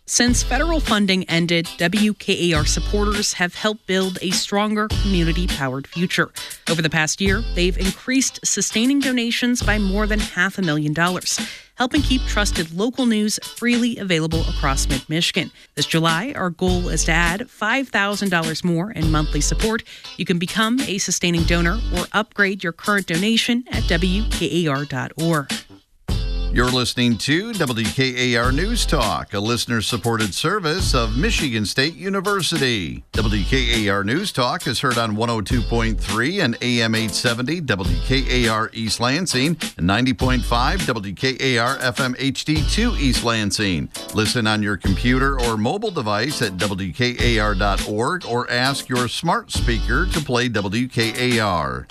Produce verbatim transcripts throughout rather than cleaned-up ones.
Since federal funding ended, W K A R supporters have helped build a stronger community-powered future. Over the past year, they've increased sustaining donations by more than half a million dollars, helping keep trusted local news freely available across mid-Michigan. This July, our goal is to add five thousand dollars more in monthly support. You can become a sustaining donor or upgrade your current donation at W K A R dot org. You're listening to W K A R News Talk, a listener-supported service of Michigan State University. W K A R News Talk is heard on one oh two point three and A M eight seventy W K A R East Lansing and ninety point five W K A R F M H D two East Lansing. Listen on your computer or mobile device at W K A R dot org or ask your smart speaker to play W K A R.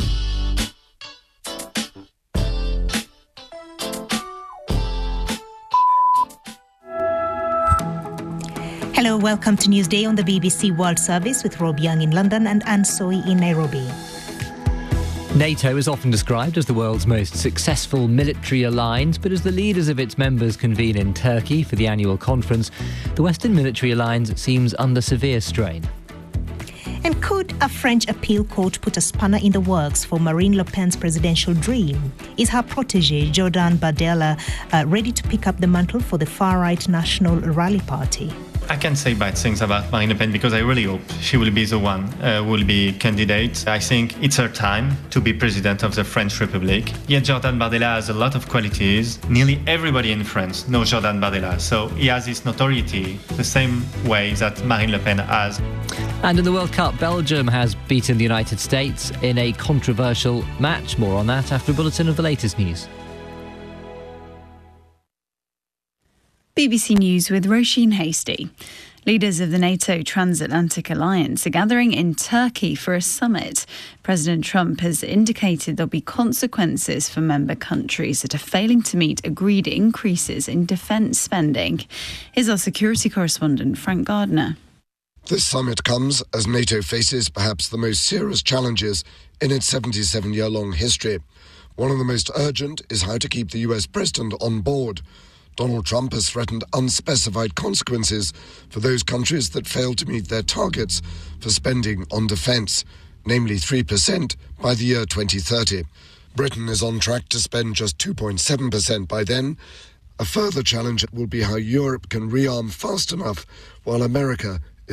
Hello, welcome to Newsday on the B B C World Service with Rob Young in London and Anne Soy in Nairobi. NATO is often described as the world's most successful military alliance, but as the leaders of its members convene in Turkey for the annual conference, the Western military alliance seems under severe strain. And could a French appeal court put a spanner in the works for Marine Le Pen's presidential dream? Is her protege, Jordan Bardella, uh, ready to pick up the mantle for the far-right National Rally Party? I can't say bad things about Marine Le Pen because I really hope she will be the one uh, who will be candidate. I think it's her time to be president of the French Republic. Yet Jordan Bardella has a lot of qualities. Nearly everybody in France knows Jordan Bardella, so he has his notoriety the same way that Marine Le Pen has. And in the World Cup, Belgium has beaten the United States in a controversial match. More on that after a bulletin of the latest news. B B C News with Roisin Hasty. Leaders of the NATO Transatlantic Alliance are gathering in Turkey for a summit. President Trump has indicated there'll be consequences for member countries that are failing to meet agreed increases in defence spending. Here's our security correspondent, Frank Gardner. This summit comes as NATO faces perhaps the most serious challenges in its seventy-seven-year-long history. One of the most urgent is how to keep the U S president on board. Donald Trump has threatened unspecified consequences for those countries that fail to meet their targets for spending on defence, namely three percent by the year twenty thirty. Britain is on track to spend just two point seven percent by then. A further challenge will be how Europe can rearm fast enough while America